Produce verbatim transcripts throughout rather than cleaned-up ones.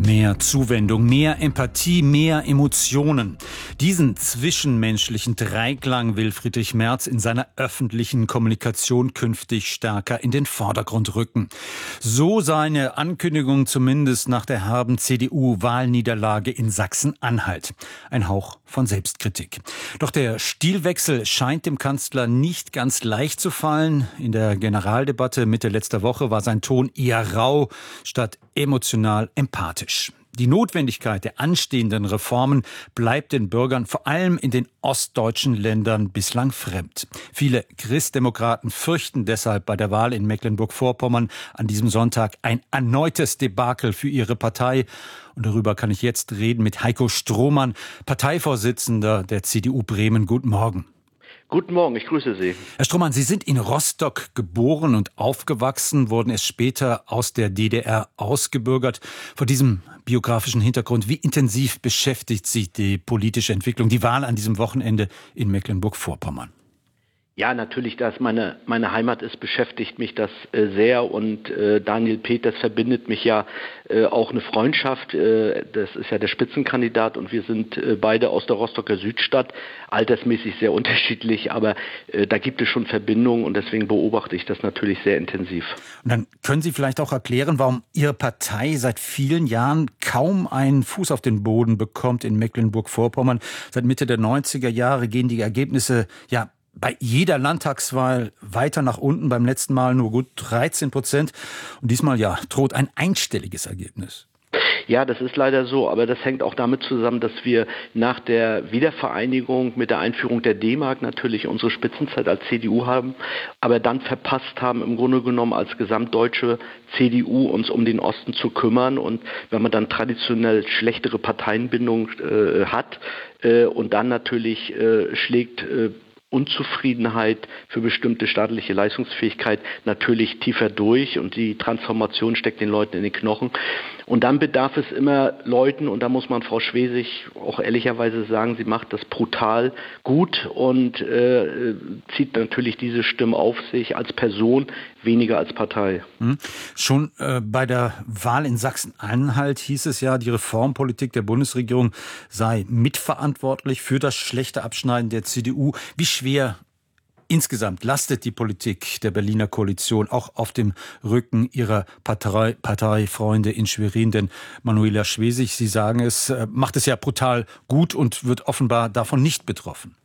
Mehr Zuwendung, mehr Empathie, mehr Emotionen. Diesen zwischenmenschlichen Dreiklang will Friedrich Merz in seiner öffentlichen Kommunikation künftig stärker in den Vordergrund rücken. So seine Ankündigung zumindest nach der herben C D U-Wahlniederlage in Sachsen-Anhalt. Ein Hauch von Selbstkritik. Doch der Stilwechsel scheint dem Kanzler nicht ganz leicht zu fallen. In der Generaldebatte Mitte letzter Woche war sein Ton eher rau statt emotional empathisch. Die Notwendigkeit der anstehenden Reformen bleibt den Bürgern vor allem in den ostdeutschen Ländern bislang fremd. Viele Christdemokraten fürchten deshalb bei der Wahl in Mecklenburg-Vorpommern an diesem Sonntag ein erneutes Debakel für ihre Partei. Und darüber kann ich jetzt reden mit Heiko Strohmann, Parteivorsitzender der C D U Bremen. Guten Morgen. Guten Morgen, ich grüße Sie. Herr Strohmann, Sie sind in Rostock geboren und aufgewachsen, wurden erst später aus der D D R ausgebürgert. Vor diesem biografischen Hintergrund, wie intensiv beschäftigt Sie die politische Entwicklung, die Wahl an diesem Wochenende in Mecklenburg-Vorpommern? Ja, natürlich, dass meine meine Heimat ist, beschäftigt mich das äh, sehr und äh, Daniel Peters verbindet mich ja äh, auch eine Freundschaft. Äh, das ist ja der Spitzenkandidat und wir sind äh, beide aus der Rostocker Südstadt, altersmäßig sehr unterschiedlich, aber äh, da gibt es schon Verbindungen und deswegen beobachte ich das natürlich sehr intensiv. Und dann können Sie vielleicht auch erklären, warum Ihre Partei seit vielen Jahren kaum einen Fuß auf den Boden bekommt in Mecklenburg-Vorpommern. Seit Mitte der neunziger Jahre gehen die Ergebnisse ja bei jeder Landtagswahl weiter nach unten, beim letzten Mal nur gut dreizehn Prozent. Und diesmal ja droht ein einstelliges Ergebnis. Ja, das ist leider so, aber das hängt auch damit zusammen, dass wir nach der Wiedervereinigung mit der Einführung der D-Mark natürlich unsere Spitzenzeit als C D U haben, aber dann verpasst haben, im Grunde genommen als gesamtdeutsche C D U uns um den Osten zu kümmern. Und wenn man dann traditionell schlechtere Parteienbindung äh, hat äh, und dann natürlich äh, schlägt äh, Unzufriedenheit für bestimmte staatliche Leistungsfähigkeit natürlich tiefer durch und die Transformation steckt den Leuten in den Knochen. Und dann bedarf es immer Leuten, und da muss man Frau Schwesig auch ehrlicherweise sagen, sie macht das brutal gut und äh, zieht natürlich diese Stimme auf sich als Person, weniger als Partei. Hm. Schon äh, bei der Wahl in Sachsen-Anhalt hieß es ja, die Reformpolitik der Bundesregierung sei mitverantwortlich für das schlechte Abschneiden der C D U. Wie schwer insgesamt lastet die Politik der Berliner Koalition auch auf dem Rücken ihrer Partei, Parteifreunde in Schwerin? Denn Manuela Schwesig, Sie sagen es, macht es ja brutal gut und wird offenbar davon nicht betroffen.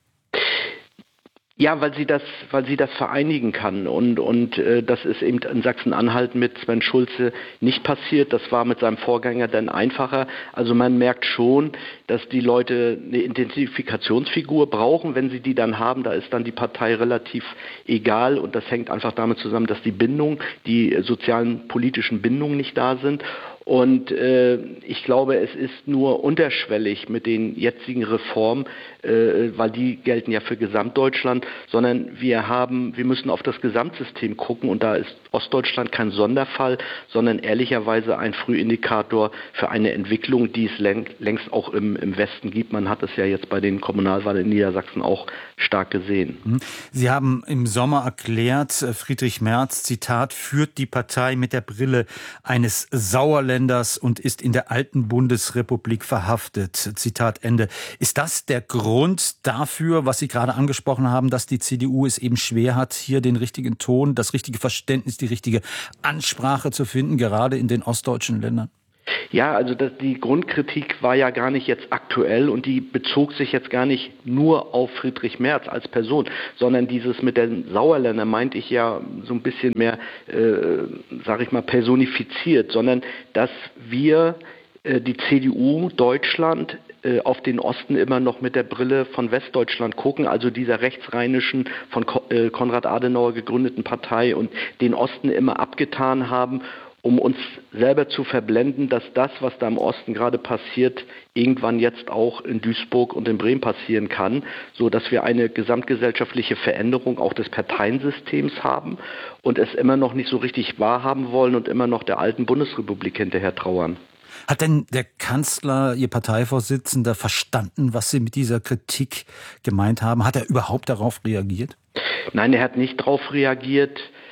Ja, weil sie das, weil sie das vereinigen kann und und äh, das ist eben in Sachsen-Anhalt mit Sven Schulze nicht passiert. Das war mit seinem Vorgänger dann einfacher. Also man merkt schon, dass die Leute eine Identifikationsfigur brauchen. Wenn sie die dann haben, da ist dann die Partei relativ egal und das hängt einfach damit zusammen, dass die Bindung, die sozialen politischen Bindungen nicht da sind. Und äh, ich glaube, es ist nur unterschwellig mit den jetzigen Reformen, äh, weil die gelten ja für Gesamtdeutschland, sondern wir haben, wir müssen auf das Gesamtsystem gucken und da ist Ostdeutschland kein Sonderfall, sondern ehrlicherweise ein Frühindikator für eine Entwicklung, die es längst auch im, im Westen gibt. Man hat es ja jetzt bei den Kommunalwahlen in Niedersachsen auch stark gesehen. Sie haben im Sommer erklärt, Friedrich Merz, Zitat, führt die Partei mit der Brille eines Sauerländers und ist in der alten Bundesrepublik verhaftet. Zitat Ende. Ist das der Grund dafür, was Sie gerade angesprochen haben, dass die C D U es eben schwer hat, hier den richtigen Ton, das richtige Verständnis, die richtige Ansprache zu finden, gerade in den ostdeutschen Ländern? Ja, also das, die Grundkritik war ja gar nicht jetzt aktuell und die bezog sich jetzt gar nicht nur auf Friedrich Merz als Person, sondern dieses mit den Sauerländern meinte ich ja so ein bisschen mehr, äh, sage ich mal, personifiziert, sondern dass wir, äh, die C D U Deutschland, äh, auf den Osten immer noch mit der Brille von Westdeutschland gucken, also dieser rechtsrheinischen, von Ko- äh, Konrad Adenauer gegründeten Partei und den Osten immer abgetan haben, um uns selber zu verblenden, dass das, was da im Osten gerade passiert, irgendwann jetzt auch in Duisburg und in Bremen passieren kann, so dass wir eine gesamtgesellschaftliche Veränderung auch des Parteiensystems haben und es immer noch nicht so richtig wahrhaben wollen und immer noch der alten Bundesrepublik hinterher trauern. Hat denn der Kanzler, Ihr Parteivorsitzender, verstanden, was Sie mit dieser Kritik gemeint haben? Hat er überhaupt darauf reagiert? Nein, er hat nicht darauf reagiert.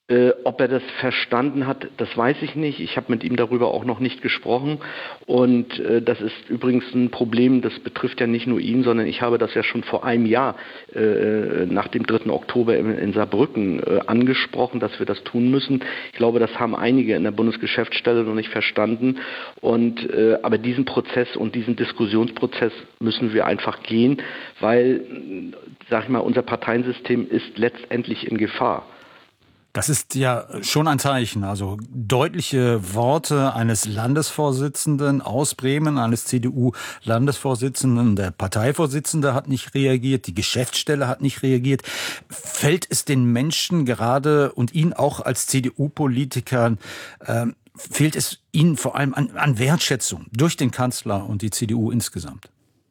Äh, ob er das verstanden hat, das weiß ich nicht. Ich habe mit ihm darüber auch noch nicht gesprochen. Und äh, das ist übrigens ein Problem, das betrifft ja nicht nur ihn, sondern ich habe das ja schon vor einem Jahr äh, nach dem dritten Oktober in, in Saarbrücken äh, angesprochen, dass wir das tun müssen. Ich glaube, das haben einige in der Bundesgeschäftsstelle noch nicht verstanden. Und äh, aber diesen Prozess und diesen Diskussionsprozess müssen wir einfach gehen, weil, sag ich mal, unser Parteiensystem ist letztendlich in Gefahr. Das ist ja schon ein Zeichen. Also deutliche Worte eines Landesvorsitzenden aus Bremen, eines C D U-Landesvorsitzenden. Der Parteivorsitzende hat nicht reagiert, die Geschäftsstelle hat nicht reagiert. Fällt es den Menschen gerade und Ihnen auch als C D U-Politikern, äh, fehlt es Ihnen vor allem an, an Wertschätzung durch den Kanzler und die C D U insgesamt?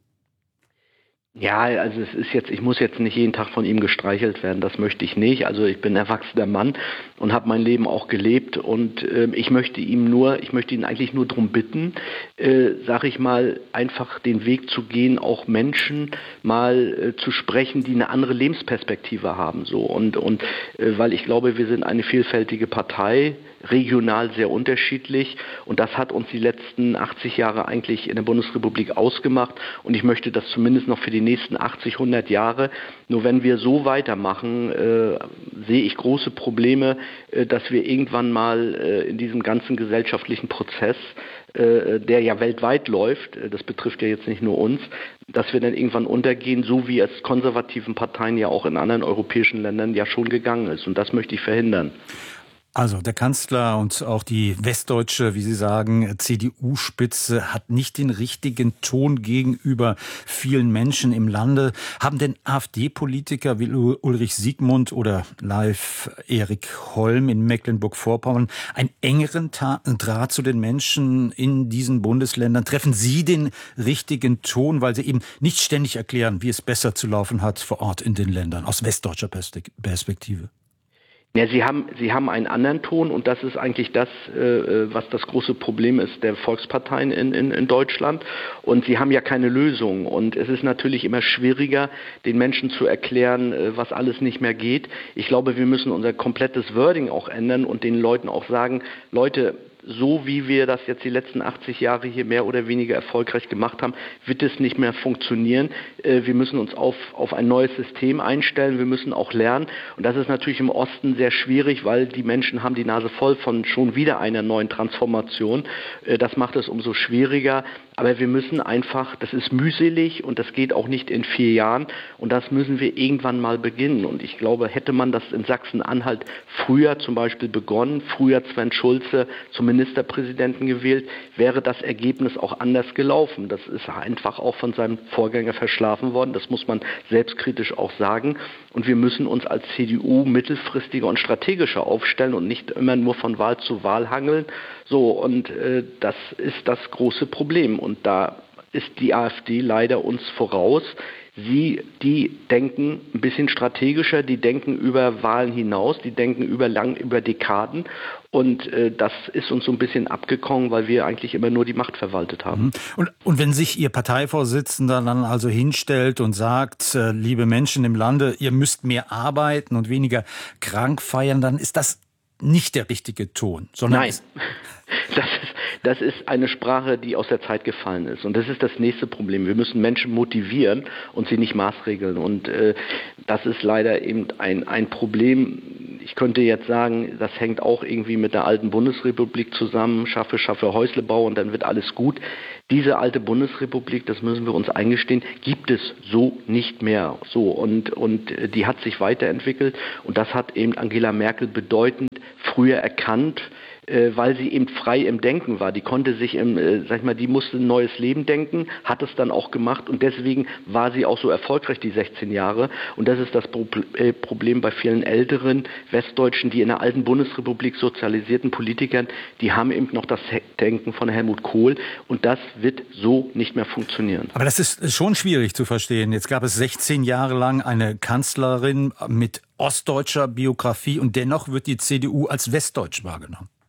Ja, also es ist jetzt, ich muss jetzt nicht jeden Tag von ihm gestreichelt werden, das möchte ich nicht. Also ich bin ein erwachsener Mann und habe mein Leben auch gelebt und äh, ich möchte ihm nur, ich möchte ihn eigentlich nur darum bitten, äh, sag ich mal, einfach den Weg zu gehen, auch Menschen mal äh, zu sprechen, die eine andere Lebensperspektive haben, so und und äh, weil ich glaube, wir sind eine vielfältige Partei, regional sehr unterschiedlich und das hat uns die letzten achtzig Jahre eigentlich in der Bundesrepublik ausgemacht und ich möchte das zumindest noch für die nächsten achtzig, hundert Jahre. Nur wenn wir so weitermachen, äh, sehe ich große Probleme, äh, dass wir irgendwann mal äh, in diesem ganzen gesellschaftlichen Prozess, äh, der ja weltweit läuft, äh, das betrifft ja jetzt nicht nur uns, dass wir dann irgendwann untergehen, so wie es konservativen Parteien ja auch in anderen europäischen Ländern ja schon gegangen ist und das möchte ich verhindern. Also der Kanzler und auch die westdeutsche, wie Sie sagen, C D U-Spitze hat nicht den richtigen Ton gegenüber vielen Menschen im Lande. Haben denn AfD-Politiker wie Ulrich Siegmund oder Live Erik Holm in Mecklenburg-Vorpommern einen engeren Draht zu den Menschen in diesen Bundesländern? Treffen Sie den richtigen Ton, weil Sie eben nicht ständig erklären, wie es besser zu laufen hat vor Ort in den Ländern, aus westdeutscher Perspektive? Ja, Sie haben, Sie haben einen anderen Ton und das ist eigentlich das, äh, was das große Problem ist der Volksparteien in, in, in Deutschland. Und Sie haben ja keine Lösung. Und es ist natürlich immer schwieriger, den Menschen zu erklären, äh, was alles nicht mehr geht. Ich glaube, wir müssen unser komplettes Wording auch ändern und den Leuten auch sagen, Leute, so wie wir das jetzt die letzten achtzig Jahre hier mehr oder weniger erfolgreich gemacht haben, wird es nicht mehr funktionieren. Wir müssen uns auf, auf ein neues System einstellen, wir müssen auch lernen. Und das ist natürlich im Osten sehr schwierig, weil die Menschen haben die Nase voll von schon wieder einer neuen Transformation. Das macht es umso schwieriger. Aber wir müssen einfach, das ist mühselig und das geht auch nicht in vier Jahren. Und das müssen wir irgendwann mal beginnen. Und ich glaube, hätte man das in Sachsen-Anhalt früher zum Beispiel begonnen, früher Sven Schulze zum Ministerpräsidenten gewählt, wäre das Ergebnis auch anders gelaufen. Das ist einfach auch von seinem Vorgänger verschlafen worden. Das muss man selbstkritisch auch sagen. Und wir müssen uns als C D U mittelfristiger und strategischer aufstellen und nicht immer nur von Wahl zu Wahl hangeln. So, und äh, das ist das große Problem. Und da ist die AfD leider uns voraus. Sie, die denken ein bisschen strategischer, die denken über Wahlen hinaus, die denken über lang, über Dekaden. Und äh, das ist uns so ein bisschen abgekommen, weil wir eigentlich immer nur die Macht verwaltet haben. Und, und wenn sich Ihr Parteivorsitzender dann also hinstellt und sagt, äh, liebe Menschen im Lande, ihr müsst mehr arbeiten und weniger krank feiern, dann ist das nicht der richtige Ton, sondern Nein, das ist, das ist eine Sprache, die aus der Zeit gefallen ist. Und das ist das nächste Problem. Wir müssen Menschen motivieren und sie nicht maßregeln. Und äh, das ist leider eben ein, ein Problem. Ich könnte jetzt sagen, das hängt auch irgendwie mit der alten Bundesrepublik zusammen. Schaffe, schaffe Häuslebau und dann wird alles gut. Diese alte Bundesrepublik, das müssen wir uns eingestehen, gibt es so nicht mehr. So und, und die hat sich weiterentwickelt. Und das hat eben Angela Merkel bedeutend früher erkannt, weil sie eben frei im Denken war. Die konnte sich im, sag ich mal, die musste ein neues Leben denken, hat es dann auch gemacht und deswegen war sie auch so erfolgreich die sechzehn Jahre. Und das ist das Problem bei vielen älteren Westdeutschen, die in der alten Bundesrepublik sozialisierten Politikern, die haben eben noch das Denken von Helmut Kohl und das wird so nicht mehr funktionieren. Aber das ist schon schwierig zu verstehen. Jetzt gab es sechzehn Jahre lang eine Kanzlerin mit ostdeutscher Biografie und dennoch wird die C D U als westdeutsch wahrgenommen.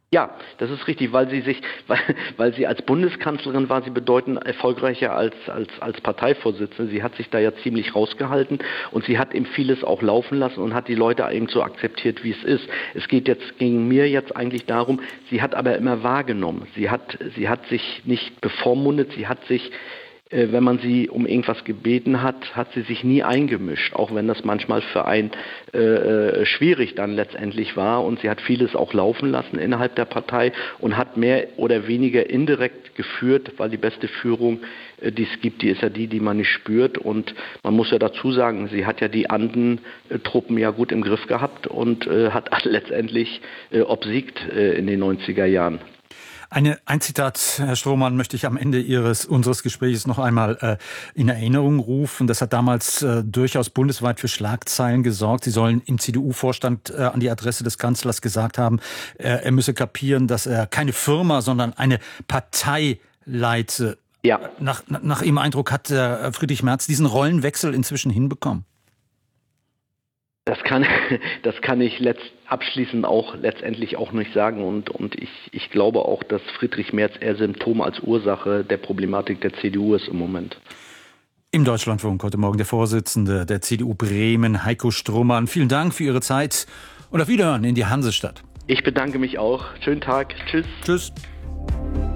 Ja, das ist richtig, weil sie sich, weil, weil sie als Bundeskanzlerin war sie bedeutend erfolgreicher als, als, als Parteivorsitzende. Sie hat sich da ja ziemlich rausgehalten und sie hat eben vieles auch laufen lassen und hat die Leute eben so akzeptiert, wie es ist. Es geht jetzt, ging mir jetzt eigentlich darum, sie hat aber immer wahrgenommen. Sie hat, sie hat sich nicht bevormundet, sie hat sich, wenn man sie um irgendwas gebeten hat, hat sie sich nie eingemischt, auch wenn das manchmal für einen äh, schwierig dann letztendlich war. Und sie hat vieles auch laufen lassen innerhalb der Partei und hat mehr oder weniger indirekt geführt, weil die beste Führung, äh, die es gibt, die ist ja die, die man nicht spürt. Und man muss ja dazu sagen, sie hat ja die Anden-Truppen ja gut im Griff gehabt und äh, hat letztendlich äh, obsiegt äh, in den neunziger Jahren. Eine, ein Zitat, Herr Strohmann, möchte ich am Ende Ihres, unseres Gesprächs noch einmal äh, in Erinnerung rufen. Das hat damals äh, durchaus bundesweit für Schlagzeilen gesorgt. Sie sollen im C D U-Vorstand äh, an die Adresse des Kanzlers gesagt haben, äh, er müsse kapieren, dass er keine Firma, sondern eine Partei leite. Ja. Nach, nach Ihrem Eindruck hat äh, Friedrich Merz diesen Rollenwechsel inzwischen hinbekommen? Das kann, das kann ich letzt, abschließend auch letztendlich auch nicht sagen und, und ich, ich glaube auch, dass Friedrich Merz eher Symptom als Ursache der Problematik der C D U ist im Moment. Im Deutschlandfunk heute Morgen der Vorsitzende der C D U Bremen, Heiko Strohmann. Vielen Dank für Ihre Zeit und auf Wiederhören in die Hansestadt. Ich bedanke mich auch. Schönen Tag. Tschüss. Tschüss.